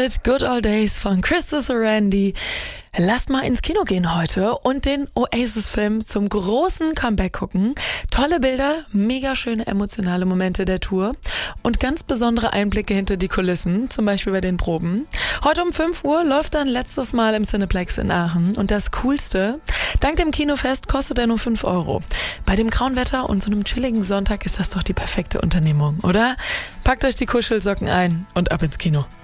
mit Good Old Days von Krista Sarandon. Lasst mal ins Kino gehen heute und den Oasis-Film zum großen Comeback gucken. Tolle Bilder, mega schöne emotionale Momente der Tour und ganz besondere Einblicke hinter die Kulissen, zum Beispiel bei den Proben. Heute um 5 Uhr läuft dann letztes Mal im Cineplex in Aachen und das Coolste, dank dem Kinofest kostet er nur 5 Euro. Bei dem grauen Wetter und so einem chilligen Sonntag ist das doch die perfekte Unternehmung, oder? Packt euch die Kuschelsocken ein und ab ins Kino.